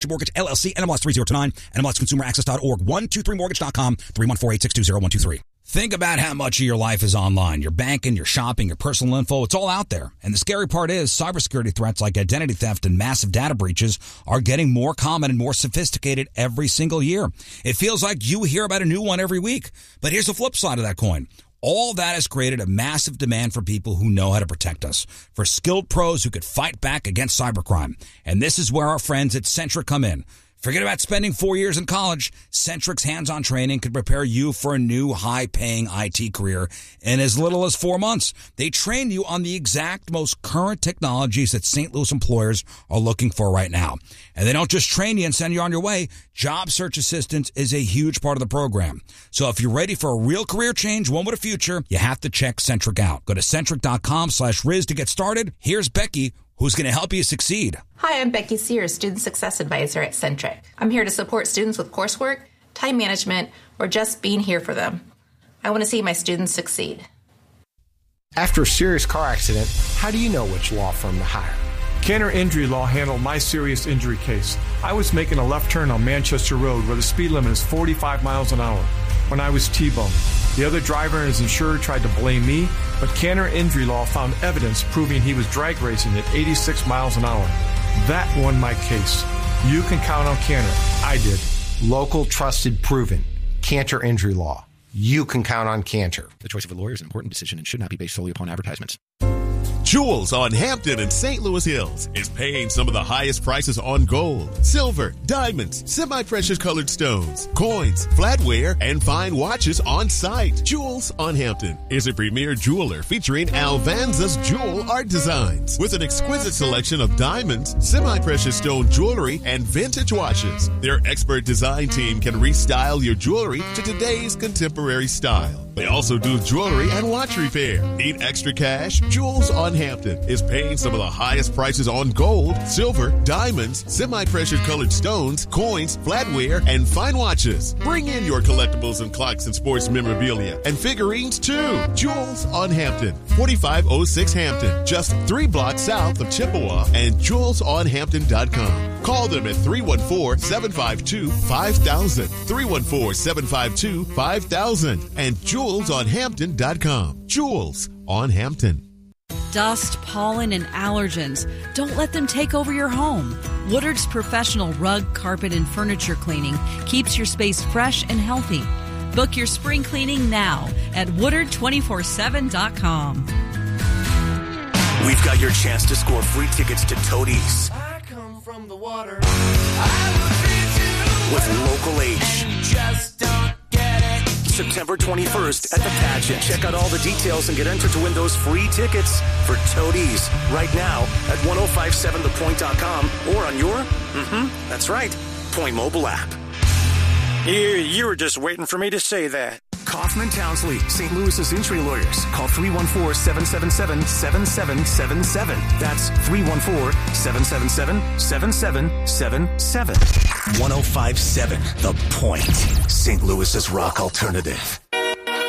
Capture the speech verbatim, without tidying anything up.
Mortgage, L L C, N M L S three zero two nine, N M L S consumer access dot org, one two three mortgage dot com, three one four, eight six two, zero one two three. Think about how much of your life is online. Your banking, your shopping, your personal info, it's all out there. And the scary part is cybersecurity threats like identity theft and massive data breaches are getting more common and more sophisticated every single year. It feels like you hear about a new one every week. But here's the flip side of that coin. All that has created a massive demand for people who know how to protect us, for skilled pros who could fight back against cybercrime. And this is where our friends at Centric come in. Forget about spending four years in college. Centric's hands-on training could prepare you for a new high-paying I T career in as little as four months. They train you on the exact most current technologies that Saint Louis employers are looking for right now. And they don't just train you and send you on your way. Job search assistance is a huge part of the program. So if you're ready for a real career change, one with a future, you have to check Centric out. Go to centric.com slash Riz to get started. Here's Becky, who's going to help you succeed. Hi, I'm Becky Sears, Student Success Advisor at Centric. I'm here to support students with coursework, time management, or just being here for them. I want to see my students succeed. After a serious car accident, how do you know which law firm to hire? Cantor Injury Law handled my serious injury case. I was making a left turn on Manchester Road where the speed limit is forty-five miles an hour when I was T-boned. The other driver and his insurer tried to blame me, but Cantor Injury Law found evidence proving he was drag racing at eighty-six miles an hour. That won my case. You can count on Cantor. I did. Local, trusted, proven. Cantor Injury Law. You can count on Cantor. The choice of a lawyer is an important decision and should not be based solely upon advertisements. Jewels on Hampton and Saint Louis Hills is paying some of the highest prices on gold, silver, diamonds, semi-precious colored stones, coins, flatware, and fine watches on site. Jewels on Hampton is a premier jeweler featuring Alvanza's jewel art designs with an exquisite selection of diamonds, semi-precious stone jewelry, and vintage watches. Their expert design team can restyle your jewelry to today's contemporary style. They also do jewelry and watch repair. Need extra cash? Jewels on Hampton is paying some of the highest prices on gold, silver, diamonds, semi-precious colored stones, coins, flatware, and fine watches. Bring in your collectibles and clocks and sports memorabilia and figurines too. Jewels on Hampton, forty-five oh six Hampton, just three blocks south of Chippewa, and jewels on hampton dot com. Call them at three one four, seven five two, five thousand, three one four, seven five two, five thousand, and jewels on hampton dot com. Jewels on Hampton. Dust, pollen, and allergens. Don't let them take over your home. Woodard's professional rug, carpet, and furniture cleaning keeps your space fresh and healthy. Book your spring cleaning now at woodard two four seven dot com. We've got your chance to score free tickets to Toadies I come from the water. with Local H. And you just don't get it. September twenty-first at the Pageant. Check out all the details and get entered to win those free tickets for Toadies right now at ten fifty-seven the point dot com or on your, mm-hmm, that's right, Point mobile app. You, you were just waiting for me to say that. Kaufman Townsley, Saint Louis's injury lawyers. Call three one four, seven seven seven, seven seven seven seven. That's three one four, seven seven seven, seven seven seven seven. ten fifty-seven The Point, Saint Louis's rock alternative.